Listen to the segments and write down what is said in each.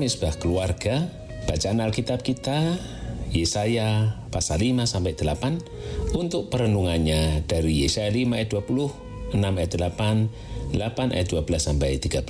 Misbah Keluarga, bacaan Alkitab kita Yesaya pasal 5-8 untuk perenungannya dari Yesaya 5 ayat 20, 6 ayat 8, 8 ayat 12-13.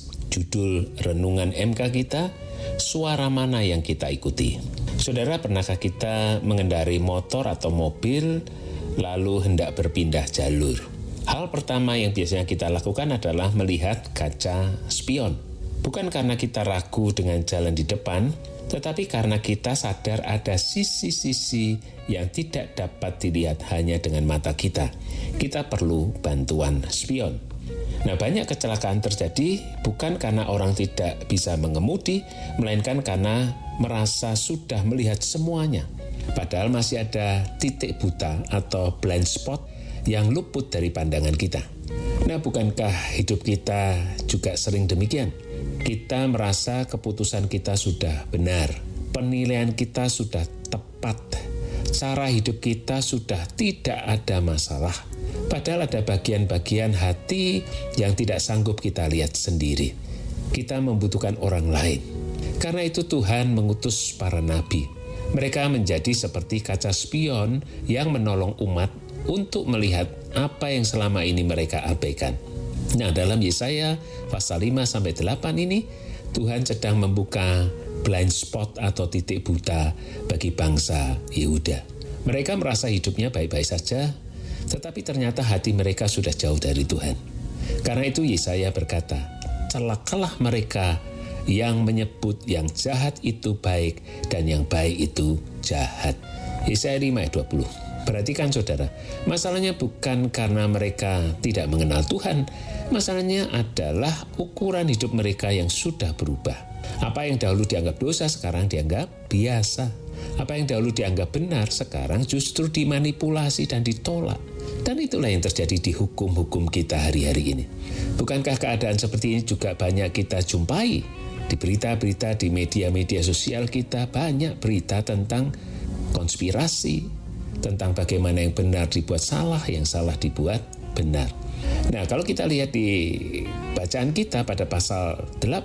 Judul renungan MK kita, suara mana yang kita ikuti? Saudara, pernahkah kita mengendarai motor atau mobil lalu hendak berpindah jalur? Hal pertama yang biasanya kita lakukan adalah melihat kaca spion. Bukan karena kita ragu dengan jalan di depan, tetapi karena kita sadar ada sisi-sisi yang tidak dapat dilihat hanya dengan mata kita. Kita perlu bantuan spion. Nah, banyak kecelakaan terjadi bukan karena orang tidak bisa mengemudi, melainkan karena merasa sudah melihat semuanya. Padahal masih ada titik buta atau blind spot yang luput dari pandangan kita. Nah, bukankah hidup kita juga sering demikian? Kita merasa keputusan kita sudah benar, penilaian kita sudah tepat, cara hidup kita sudah tidak ada masalah. Padahal ada bagian-bagian hati yang tidak sanggup kita lihat sendiri. Kita membutuhkan orang lain. Karena itu Tuhan mengutus para nabi. Mereka menjadi seperti kaca spion yang menolong umat untuk melihat apa yang selama ini mereka abaikan. Nah, dalam Yesaya pasal 5-8 ini, Tuhan sedang membuka blind spot atau titik buta bagi bangsa Yehuda. Mereka merasa hidupnya baik-baik saja, tetapi ternyata hati mereka sudah jauh dari Tuhan. Karena itu Yesaya berkata, celakalah mereka yang menyebut yang jahat itu baik dan yang baik itu jahat. Yesaya 5 ayat 20. Perhatikan saudara, masalahnya bukan karena mereka tidak mengenal Tuhan, masalahnya adalah ukuran hidup mereka yang sudah berubah. Apa yang dahulu dianggap dosa sekarang dianggap biasa. Apa yang dahulu dianggap benar sekarang justru dimanipulasi dan ditolak. Dan itulah yang terjadi di hukum-hukum kita hari-hari ini. Bukankah keadaan seperti ini juga banyak kita jumpai? Di berita-berita di media-media sosial kita banyak berita tentang konspirasi, tentang bagaimana yang benar dibuat salah, yang salah dibuat benar. Nah, kalau kita lihat di bacaan kita pada pasal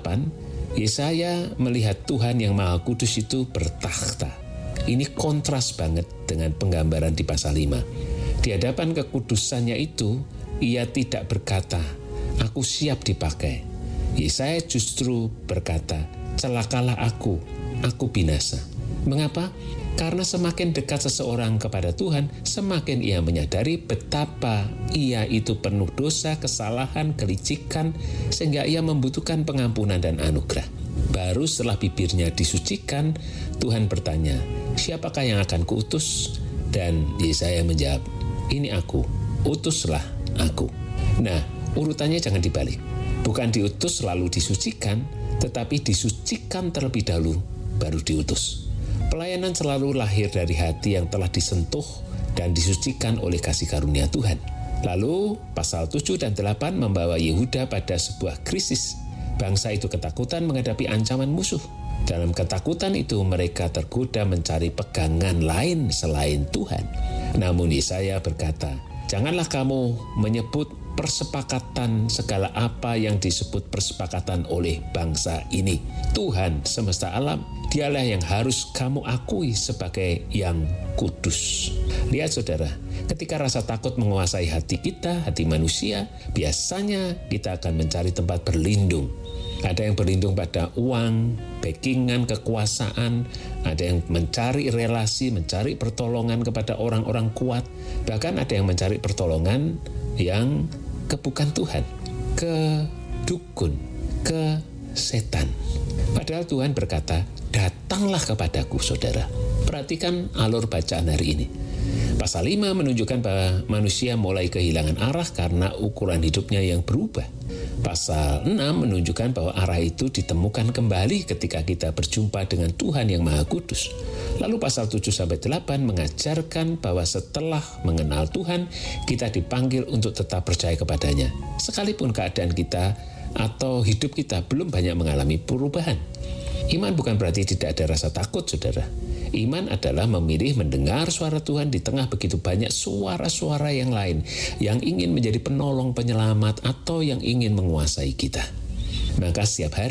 8, Yesaya melihat Tuhan yang Maha Kudus itu bertakhta. Ini kontras banget dengan penggambaran di pasal 5. Di hadapan kekudusannya itu, ia tidak berkata, aku siap dipakai. Yesaya justru berkata, celakalah aku binasa. Mengapa? Karena semakin dekat seseorang kepada Tuhan, semakin ia menyadari betapa ia itu penuh dosa, kesalahan, kelicikan, sehingga ia membutuhkan pengampunan dan anugerah. Baru setelah bibirnya disucikan, Tuhan bertanya, siapakah yang akan kuutus? Dan Yesaya menjawab, ini aku, utuslah aku. Nah, urutannya jangan dibalik. Bukan diutus lalu disucikan, tetapi disucikan terlebih dahulu, baru diutus. Pelayanan selalu lahir dari hati yang telah disentuh dan disucikan oleh kasih karunia Tuhan. Lalu pasal 7 dan 8 membawa Yehuda pada sebuah krisis. Bangsa itu ketakutan menghadapi ancaman musuh. Dalam ketakutan itu mereka tergoda mencari pegangan lain selain Tuhan. Namun Yesaya berkata, janganlah kamu menyebut persepakatan segala apa yang disebut persepakatan oleh bangsa ini. Tuhan semesta alam, dialah yang harus kamu akui sebagai yang kudus. Lihat saudara, ketika rasa takut menguasai hati kita, hati manusia, biasanya kita akan mencari tempat berlindung. Ada yang berlindung pada uang, backingan, kekuasaan, ada yang mencari relasi, mencari pertolongan kepada orang-orang kuat, bahkan ada yang mencari pertolongan yang bukan Tuhan, ke dukun, ke setan. Padahal Tuhan berkata, datanglah kepadaku saudara. Perhatikan alur bacaan hari ini. Pasal 5 menunjukkan bahwa manusia mulai kehilangan arah karena ukuran hidupnya yang berubah. Pasal 6 menunjukkan bahwa arah itu ditemukan kembali ketika kita berjumpa dengan Tuhan yang Maha Kudus. Lalu pasal 7-8 mengajarkan bahwa setelah mengenal Tuhan, kita dipanggil untuk tetap percaya kepadanya. Sekalipun keadaan kita atau hidup kita belum banyak mengalami perubahan. Iman bukan berarti tidak ada rasa takut, saudara. Iman adalah memilih mendengar suara Tuhan di tengah begitu banyak suara-suara yang lain yang ingin menjadi penolong, penyelamat, atau yang ingin menguasai kita. Maka setiap hari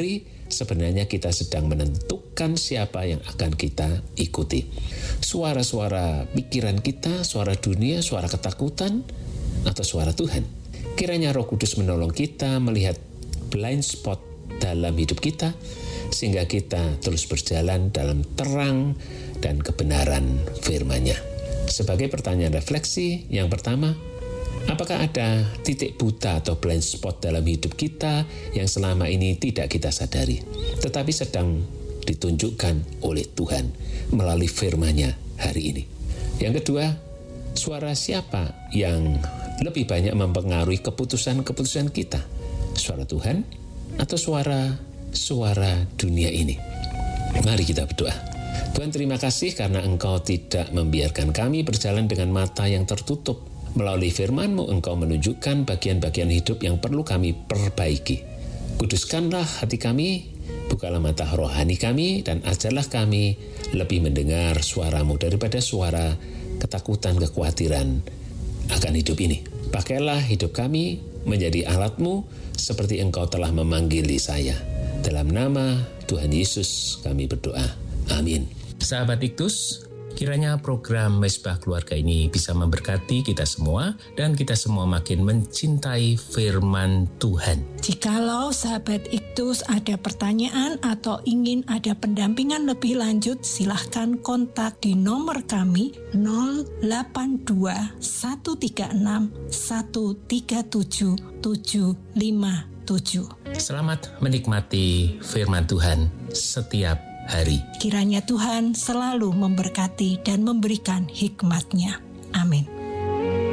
sebenarnya kita sedang menentukan siapa yang akan kita ikuti. Suara-suara pikiran kita, suara dunia, suara ketakutan, atau suara Tuhan. Kiranya Roh Kudus menolong kita melihat blind spot dalam hidup kita, sehingga kita terus berjalan dalam terang dan kebenaran firman-Nya. Sebagai pertanyaan refleksi, yang pertama, apakah ada titik buta atau blind spot dalam hidup kita yang selama ini tidak kita sadari, tetapi sedang ditunjukkan oleh Tuhan melalui firman-Nya hari ini? Yang kedua, suara siapa yang lebih banyak mempengaruhi keputusan-keputusan kita? Suara Tuhan atau suara dunia ini? Mari kita berdoa. Tuhan, terima kasih karena Engkau tidak membiarkan kami berjalan dengan mata yang tertutup. Melalui firman-Mu, Engkau menunjukkan bagian-bagian hidup yang perlu kami perbaiki. Kuduskanlah hati kami, bukalah mata rohani kami, dan ajarlah kami lebih mendengar suara-Mu daripada suara ketakutan, kekhawatiran akan hidup ini. Pakailah hidup kami menjadi alat-Mu seperti Engkau telah memanggil saya. Dalam nama Tuhan Yesus kami berdoa. Amin. Sahabat Iktus, kiranya program Mesbah Keluarga ini bisa memberkati kita semua dan kita semua makin mencintai firman Tuhan. Jikalau sahabat Iktus ada pertanyaan atau ingin ada pendampingan lebih lanjut, silahkan kontak di nomor kami 082 136 137 757. Selamat menikmati firman Tuhan setiap hari. Kiranya Tuhan selalu memberkati dan memberikan hikmat-Nya. Amin.